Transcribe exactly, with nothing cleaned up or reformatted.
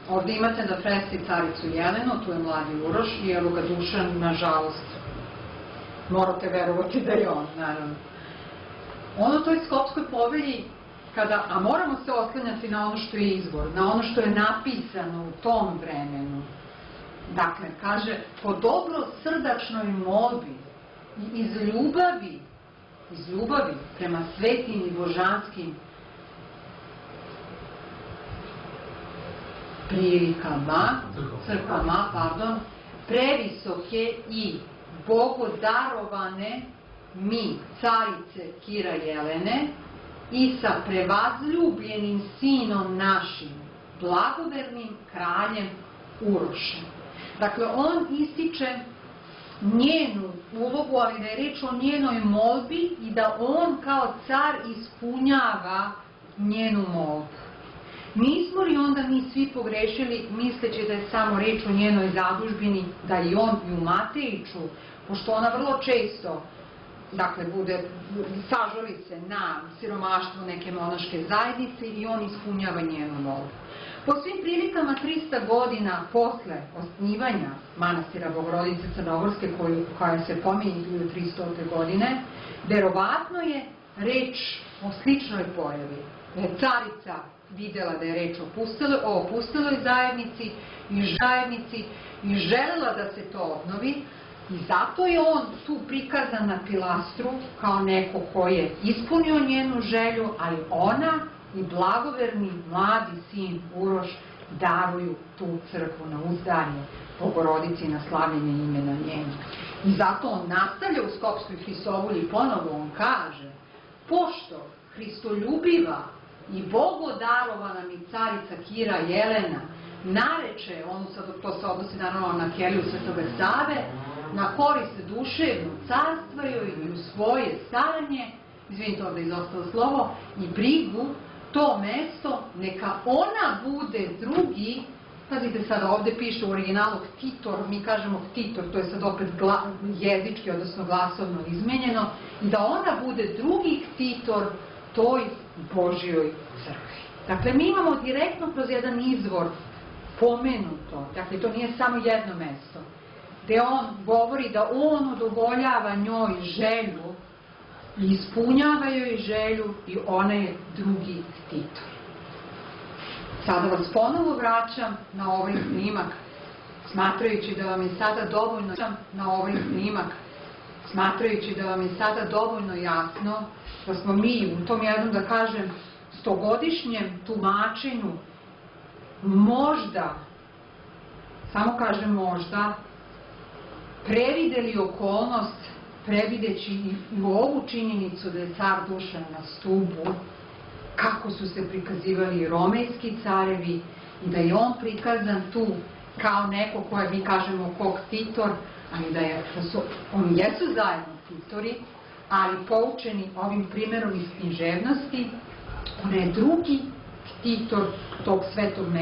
Ovde imate na freski caricu Jelenu, tu je mladi Uroš i evo ga Dušan, nažalost, morate verovati da je on, naravno. Ono toj Skopskoj povelji, kada, a moramo se oslanjati na ono što je izvor, na ono što je napisano u tom vremenu. Dakle, kaže, po dobro srdačnoj molbi i iz ljubavi, iz ljubavi prema svetim i božanskim prilikama, crkvama, pardon, previsoke i bogodarovane mi, carice Kira Jelene, i sa prevazljubljenim sinom našim, blagovernim kraljem Urošem. Dakle, on ističe njenu ulogu, ali da je reč o njenoj molbi i da on kao car ispunjava njenu molbu. Nismo li onda mi svi pogrešili misleći da je samo reč o njenoj zadužbini, da i on i u Matejiću, pošto ona vrlo često, dakle, bude, sažali se na siromaštvo neke monaške zajednice i on ispunjava njenu molbu. Po svim prilikama trista godina posle osnivanja manastira Bogorodice Crnogorske, koja se pominje hiljadu tristote godine, verovatno je reč o sličnoj pojavi. Carica videla da je reč o opusteloj zajednici i zajednici i želela da se to obnovi i zato je on tu prikazan na pilastru kao neko ko je ispunio njenu želju, ali ona i blagoverni mladi sin Uroš daruju tu crkvu na uzdanje Bogorodici i na slavljenje imena njenu. I zato on nastavlja u Skopskoj Hristovulji i ponovo on kaže: pošto Hristoljubiva i bogodarovana mi carica Kira Jelena nareče, ono sad, to se odnosi naravno na keliju Svetoga Save, na korist duševnu carstva joj i u svoje staranje, izvinite, ovdje je izostalo slovo, i brigu, to mesto, neka ona bude drugi, pazite sada, ovde piše u originalu ktitor, mi kažemo ktitor, to je sad opet jezički, odnosno glasovno izmenjeno, i da ona bude drugi ktitor toj Božjoj crkvi. Dakle, mi imamo direktno kroz jedan izvor pomenuto, dakle, to nije samo jedno mesto, gde on govori da on udovoljava njoj želju i ispunjava joj želju i ona je drugi ktitor. Sada vas ponovo vraćam na ovaj snimak, smatrajući da vam je sada dovoljno na ovaj snimak, smatrajući da vam je sada dovoljno jasno da smo mi u tom jednom, da kažem, stogodišnjem tumačenju možda, samo kažem možda, prevideli okolnost, prevideći i ovu činjenicu da je car Dušan na stubu, kako su se prikazivali romejski carevi i da je on prikazan tu kao neko koje mi kažemo ko ktitor, ali da je, oni jesu zajedno ktitori, ali poučeni ovim primerom iz književnosti, on je drugi ktitor tog svetog mesta.